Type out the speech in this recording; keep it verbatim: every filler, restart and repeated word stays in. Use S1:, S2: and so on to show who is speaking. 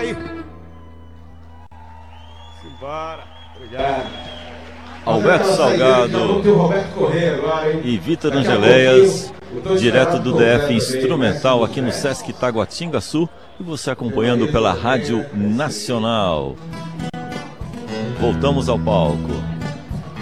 S1: aí. Simbora. Obrigado.
S2: Alberto Salgado e Vitor Angeléias, direto do D F Instrumental aqui no Sesc Taguatinga-Sul, e você acompanhando pela Rádio Nacional. Voltamos ao palco.